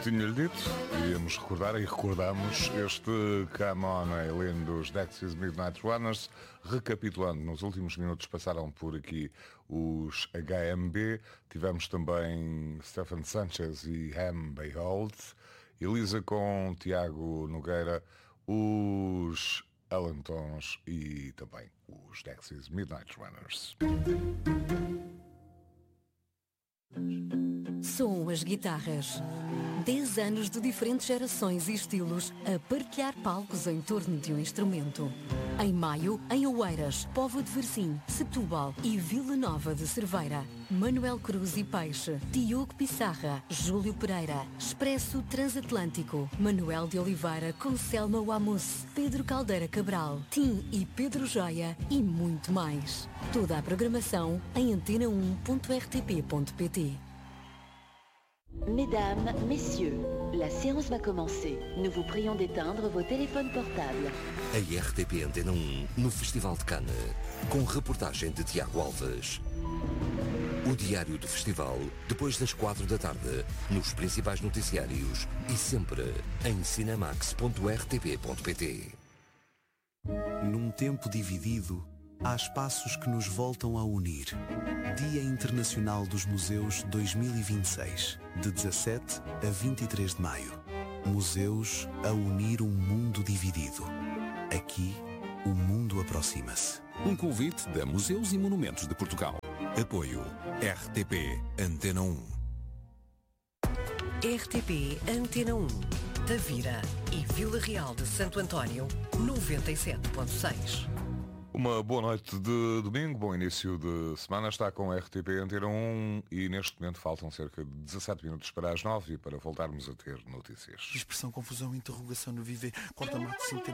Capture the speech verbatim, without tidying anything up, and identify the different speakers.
Speaker 1: Tinha-lhe dito, iríamos recordar e recordamos este Come On Eileen dos Dexys Midnight Runners. Recapitulando, nos últimos minutos passaram por aqui os H M B, tivemos também Stefan Sanchez e Ham Behold, Elisa com Tiago Nogueira, os Alantons e também os Dexys Midnight Runners.
Speaker 2: Som as guitarras. Dez anos de diferentes gerações e estilos a partilhar palcos em torno de um instrumento. Em maio, em Oeiras, Póvoa de Varzim, Setúbal e Vila Nova de Cerveira. Manuel Cruz e Peixe, Diogo Pissarra, Júlio Pereira, Expresso Transatlântico, Manuel de Oliveira com Selma Wamus, Pedro Caldeira Cabral, Tim e Pedro Joia e muito mais. Toda a programação em antena um ponto r t p ponto p t.
Speaker 3: Mesdames, Messieurs, la séance va commencer. Nous vous prions d'éteindre vos téléphones portables.
Speaker 4: A R T P Antena um no Festival de Cannes, com reportagem de Tiago Alves. O diário do festival, depois das quatro da tarde, nos principais noticiários e sempre em cinemax ponto r t p ponto p t.
Speaker 5: Num tempo dividido, há espaços que nos voltam a unir. Dia Internacional dos Museus dois mil e vinte e seis, de dezassete a vinte e três de maio. Museus a unir um mundo dividido. Aqui, o mundo aproxima-se.
Speaker 6: Um convite da Museus e Monumentos de Portugal. Apoio R T P Antena um.
Speaker 2: R T P Antena um. Tavira e Vila Real de Santo António, noventa e sete ponto seis.
Speaker 1: Uma boa noite de domingo, bom início de semana, está com a R T P Antena um e neste momento faltam cerca de dezassete minutos para as nove e para voltarmos a ter notícias.
Speaker 7: Dispersão, confusão, interrogação no viver, corta-mato,